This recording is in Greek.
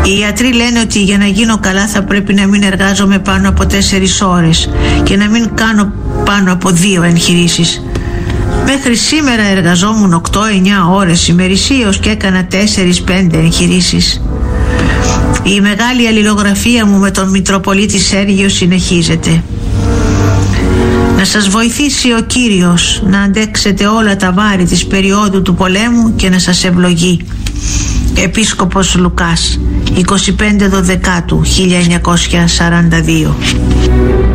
Οι ιατροί λένε ότι για να γίνω καλά θα πρέπει να μην εργάζομαι πάνω από 4 ώρες και να μην κάνω πάνω από 2 εγχειρήσεις. Μέχρι σήμερα εργαζόμουν 8-9 ώρες ημερησίως και έκανα 4-5 εγχειρήσεις. Η μεγάλη αλληλογραφία μου με τον Μητροπολίτη Σέργιο συνεχίζεται. Να σας βοηθήσει ο Κύριος να αντέξετε όλα τα βάρη της περίοδου του πολέμου και να σας ευλογεί. Επίσκοπος Λουκάς, 25 Δεκάτου 1942.